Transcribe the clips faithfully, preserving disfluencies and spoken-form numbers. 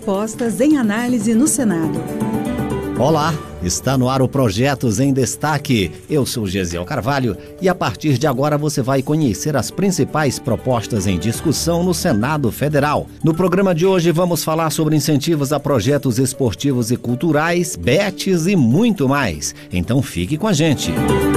propostas em análise no Senado. Olá, está no ar o Projetos em Destaque. Eu sou Gesiel Carvalho e a partir de agora você vai conhecer as principais propostas em discussão no Senado Federal. No programa de hoje vamos falar sobre incentivos a projetos esportivos e culturais, betes e muito mais. Então fique com a gente.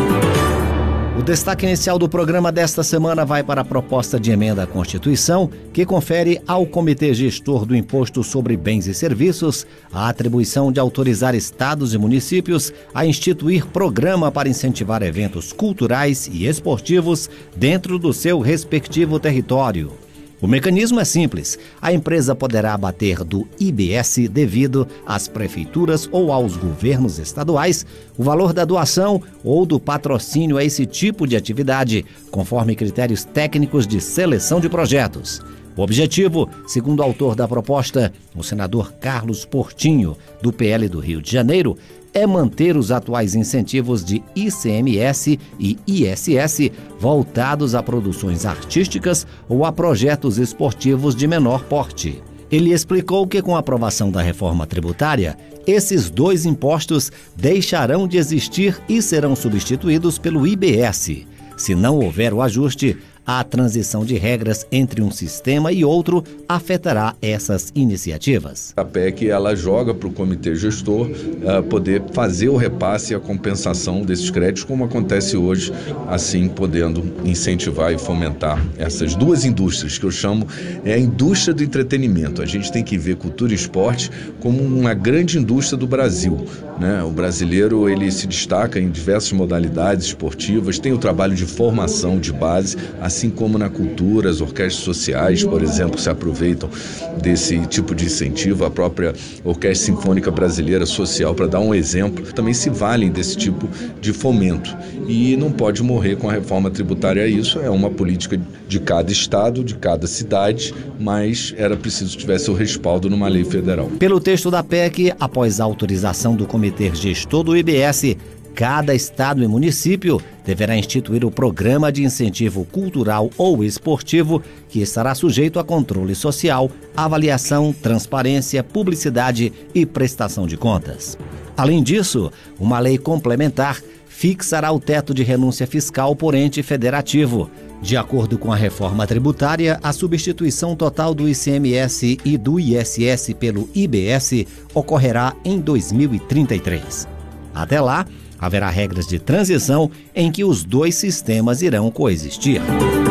O destaque inicial do programa desta semana vai para a proposta de emenda à Constituição, que confere ao Comitê Gestor do Imposto sobre Bens e Serviços a atribuição de autorizar estados e municípios a instituir programa para incentivar eventos culturais e esportivos dentro do seu respectivo território. O mecanismo é simples. A empresa poderá abater do I B S devido às prefeituras ou aos governos estaduais o valor da doação ou do patrocínio a esse tipo de atividade, conforme critérios técnicos de seleção de projetos. O objetivo, segundo o autor da proposta, o senador Carlos Portinho, do P L do Rio de Janeiro, é manter os atuais incentivos de I C M S e I S S voltados a produções artísticas ou a projetos esportivos de menor porte. Ele explicou que com a aprovação da reforma tributária, esses dois impostos deixarão de existir e serão substituídos pelo I B S. Se não houver o ajuste, a transição de regras entre um sistema e outro afetará essas iniciativas. A P E C ela joga para o comitê gestor uh, poder fazer o repasse e a compensação desses créditos, como acontece hoje, assim podendo incentivar e fomentar essas duas indústrias, que eu chamo é a indústria do entretenimento. A gente tem que ver cultura e esporte como uma grande indústria do Brasil, né? O brasileiro ele se destaca em diversas modalidades esportivas, tem o trabalho de formação de base, assim como na cultura, as orquestras sociais, por exemplo, se aproveitam desse tipo de incentivo, a própria Orquestra Sinfônica Brasileira Social, para dar um exemplo, também se valem desse tipo de fomento. E não pode morrer com a reforma tributária isso, é uma política de cada estado, de cada cidade, mas era preciso que tivesse o respaldo numa lei federal. Pelo texto da P E C, após a autorização do Comitê Gestor do I B S, cada estado e município deverá instituir o programa de incentivo cultural ou esportivo, que estará sujeito a controle social, avaliação, transparência, publicidade e prestação de contas. Além disso, uma lei complementar fixará o teto de renúncia fiscal por ente federativo. De acordo com a reforma tributária, a substituição total do I C M S e do I S S pelo I B S ocorrerá em dois mil e trinta e três. Até lá, haverá regras de transição em que os dois sistemas irão coexistir.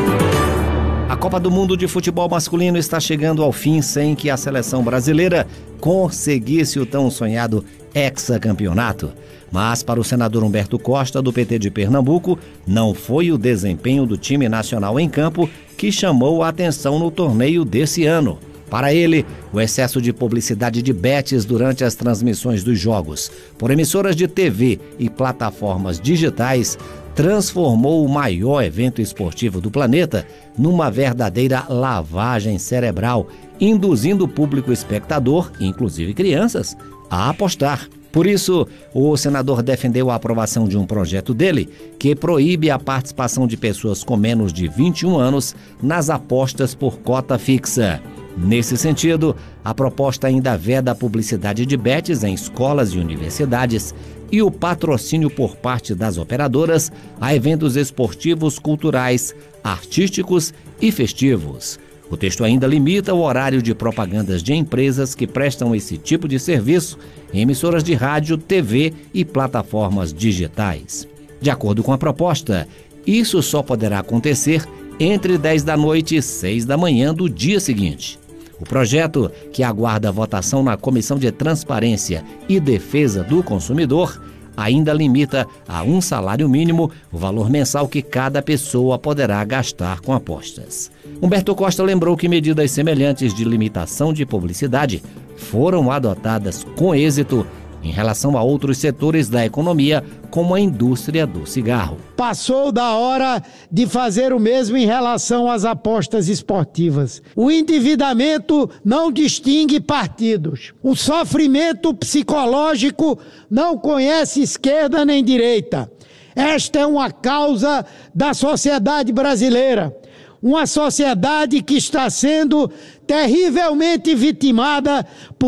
A Copa do Mundo de Futebol Masculino está chegando ao fim sem que a seleção brasileira conseguisse o tão sonhado hexacampeonato. Mas para o senador Humberto Costa, do P T de Pernambuco, não foi o desempenho do time nacional em campo que chamou a atenção no torneio desse ano. Para ele, o excesso de publicidade de betes durante as transmissões dos jogos por emissoras de T V e plataformas digitais transformou o maior evento esportivo do planeta numa verdadeira lavagem cerebral, induzindo o público espectador, inclusive crianças, a apostar. Por isso, o senador defendeu a aprovação de um projeto dele que proíbe a participação de pessoas com menos de vinte e um anos nas apostas por cota fixa. Nesse sentido, a proposta ainda veda a publicidade de betes em escolas e universidades e o patrocínio por parte das operadoras a eventos esportivos, culturais, artísticos e festivos. O texto ainda limita o horário de propagandas de empresas que prestam esse tipo de serviço em emissoras de rádio, T V e plataformas digitais. De acordo com a proposta, isso só poderá acontecer entre dez da noite e seis da manhã do dia seguinte. O projeto, que aguarda votação na Comissão de Transparência e Defesa do Consumidor, ainda limita a um salário mínimo o valor mensal que cada pessoa poderá gastar com apostas. Humberto Costa lembrou que medidas semelhantes de limitação de publicidade foram adotadas com êxito em relação a outros setores da economia, como a indústria do cigarro. Passou da hora de fazer o mesmo em relação às apostas esportivas. O endividamento não distingue partidos. O sofrimento psicológico não conhece esquerda nem direita. Esta é uma causa da sociedade brasileira. Uma sociedade que está sendo terrivelmente vitimada por